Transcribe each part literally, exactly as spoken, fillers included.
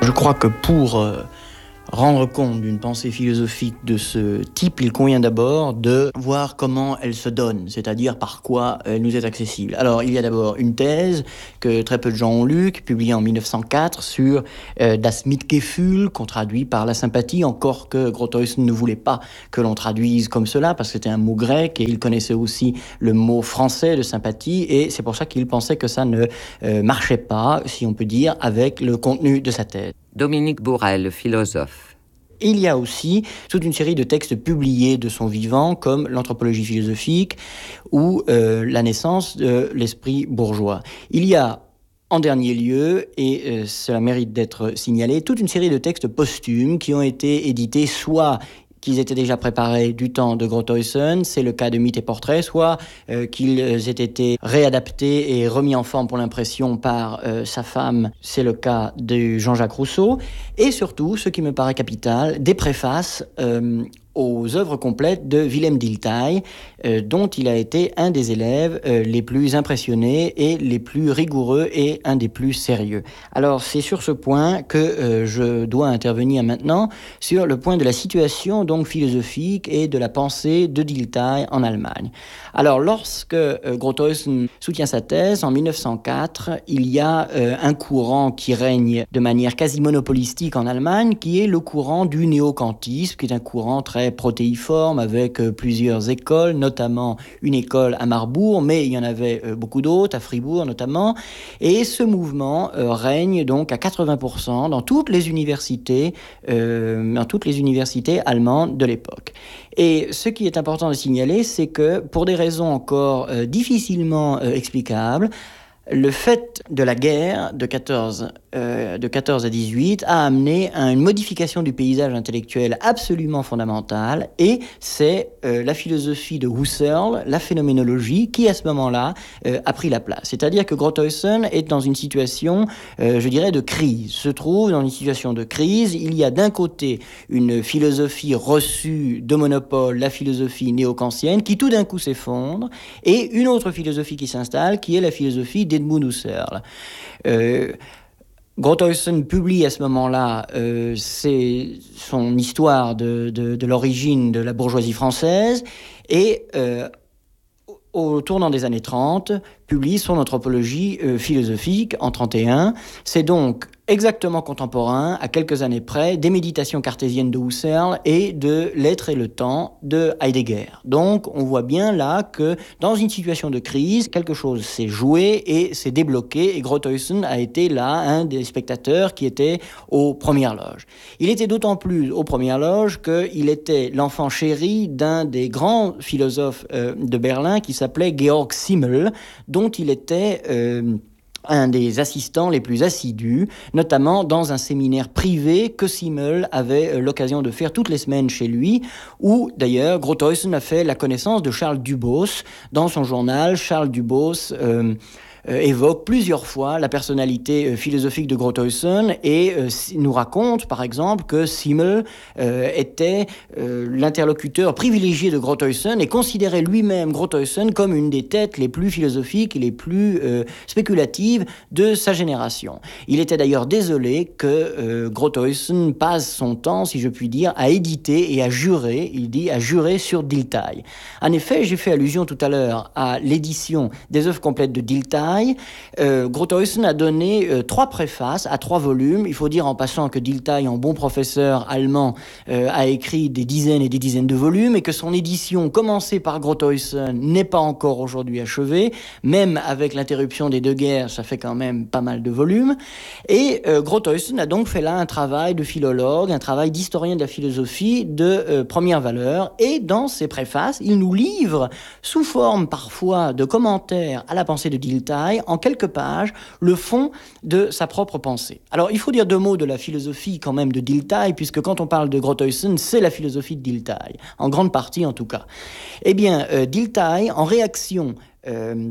Je crois que pour euh, rendre compte d'une pensée philosophique de ce type, il convient d'abord de voir comment elle se donne, c'est-à-dire par quoi elle nous est accessible. Alors, il y a d'abord une thèse que très peu de gens ont lue, publiée en mille neuf cent quatre, sur euh, Das Mitgefühl, qu'on traduit par la sympathie, encore que Grotthuysen ne voulait pas que l'on traduise comme cela, parce que c'était un mot grec, et il connaissait aussi le mot français de sympathie, et c'est pour ça qu'il pensait que ça ne euh, marchait pas, si on peut dire, avec le contenu de sa thèse. Dominique Bourrel, le philosophe. Il y a aussi toute une série de textes publiés de son vivant, comme l'anthropologie philosophique ou euh, la naissance de l'esprit bourgeois. Il y a en dernier lieu, et euh, cela mérite d'être signalé, toute une série de textes posthumes qui ont été édités soit qu'ils étaient déjà préparés du temps de Grotthuysen, c'est le cas de Mythes et Portraits, soit euh, qu'ils aient été réadaptés et remis en forme pour l'impression par euh, sa femme, c'est le cas de Jean-Jacques Rousseau, et surtout, ce qui me paraît capital, des préfaces euh, aux œuvres complètes de Willem Dilthey, euh, dont il a été un des élèves euh, les plus impressionnés et les plus rigoureux et un des plus sérieux. Alors c'est sur ce point que euh, je dois intervenir maintenant, sur le point de la situation donc philosophique et de la pensée de Dilthey en Allemagne. Alors lorsque euh, Grotthuysen soutient sa thèse en mille neuf cent quatre, il y a euh, un courant qui règne de manière quasi monopolistique en Allemagne, qui est le courant du néo-kantisme, qui est un courant très protéiforme avec euh, plusieurs écoles, notamment une école à Marbourg, mais il y en avait euh, beaucoup d'autres, à Fribourg notamment, et ce mouvement euh, règne donc à quatre-vingts pour cent dans toutes les universités, euh, dans toutes les universités allemandes de l'époque. Et ce qui est important de signaler, c'est que pour des raisons encore euh, difficilement euh, explicables, le fait de la guerre de quatorze, euh, de quatorze à dix-huit a amené à une modification du paysage intellectuel absolument fondamentale, et c'est euh, la philosophie de Husserl, la phénoménologie, qui à ce moment-là euh, a pris la place. C'est-à-dire que Grotthuysen est dans une situation, euh, je dirais, de crise, se trouve dans une situation de crise. Il y a d'un côté une philosophie reçue de monopole, la philosophie néo-kantienne, qui tout d'un coup s'effondre, et une autre philosophie qui s'installe, qui est la philosophie d'Edmund Husserl. Euh, Grotthuysen publie à ce moment-là euh, c'est son histoire de, de, de l'origine de la bourgeoisie française, et euh, au tournant des années trente, publie son anthropologie euh, philosophique en trente et un. C'est donc exactement contemporain, à quelques années près, des méditations cartésiennes de Husserl et de L'être et le temps de Heidegger. Donc on voit bien là que dans une situation de crise, quelque chose s'est joué et s'est débloqué, et Grotthuysen a été là un des spectateurs qui était aux premières loges. Il était d'autant plus aux premières loges qu'il était l'enfant chéri d'un des grands philosophes euh, de Berlin qui s'appelait Georg Simmel, dont il était euh, un des assistants les plus assidus, notamment dans un séminaire privé que Simmel avait l'occasion de faire toutes les semaines chez lui, où d'ailleurs Grotthuysen a fait la connaissance de Charles Dubos. Dans son journal, Charles Dubos euh, Euh, évoque plusieurs fois la personnalité euh, philosophique de Grotthuysen, et euh, nous raconte par exemple que Simmel euh, était euh, l'interlocuteur privilégié de Grotthuysen et considérait lui-même Grotthuysen comme une des têtes les plus philosophiques et les plus euh, spéculatives de sa génération. Il était d'ailleurs désolé que euh, Grotthuysen passe son temps, si je puis dire, à éditer et à jurer, il dit à jurer sur Dilthey. En effet, j'ai fait allusion tout à l'heure à l'édition des œuvres complètes de Dilthey. Euh, Grotthuysen a donné euh, trois préfaces à trois volumes. Il faut dire en passant que Dilthey, en bon professeur allemand, euh, a écrit des dizaines et des dizaines de volumes, et que son édition, commencée par Grotthuysen, n'est pas encore aujourd'hui achevée. Même avec l'interruption des deux guerres, ça fait quand même pas mal de volumes. Et euh, Grotthuysen a donc fait là un travail de philologue, un travail d'historien de la philosophie de euh, première valeur. Et dans ses préfaces, il nous livre, sous forme parfois de commentaires à la pensée de Dilthey, en quelques pages, le fond de sa propre pensée. Alors, il faut dire deux mots de la philosophie quand même de Dilthey, puisque quand on parle de Grotthuysen, c'est la philosophie de Dilthey, en grande partie en tout cas. Eh bien, euh, Dilthey, en réaction euh,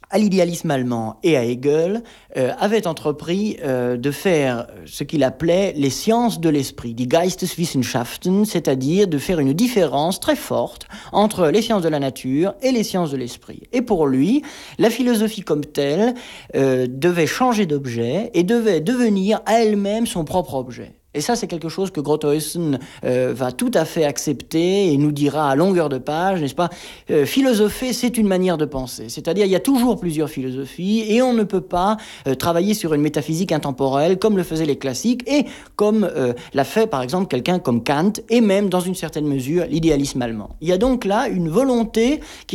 à l'idéalisme allemand et à Hegel, euh, avait entrepris euh, de faire ce qu'il appelait les sciences de l'esprit, die Geisteswissenschaften, c'est-à-dire de faire une différence très forte entre les sciences de la nature et les sciences de l'esprit. Et pour lui, la philosophie comme telle euh, devait changer d'objet et devait devenir à elle-même son propre objet. Et ça, c'est quelque chose que Grotthuysen euh, va tout à fait accepter et nous dira à longueur de page, n'est-ce pas ? euh, Philosopher, c'est une manière de penser. C'est-à-dire, il y a toujours plusieurs philosophies et on ne peut pas euh, travailler sur une métaphysique intemporelle comme le faisaient les classiques et comme euh, l'a fait, par exemple, quelqu'un comme Kant et même, dans une certaine mesure, l'idéalisme allemand. Il y a donc là une volonté qui